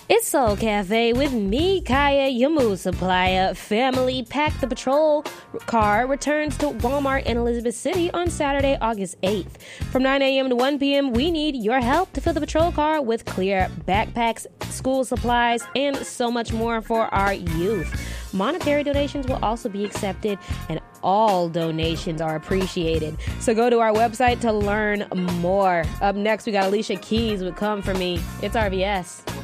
It's Soul Cafe with me, Kaya, your mood supplier. Family Pack the Patrol car returns to Walmart in Elizabeth City on Saturday, August 8th. From 9 a.m. to 1 p.m., we need your help to fill the patrol car with clear backpacks, school supplies, and so much more for our youth. Monetary donations will also be accepted, and all donations are appreciated. So go to our website to learn more. Up next, we got Alicia Keys with Come For Me. It's RBS.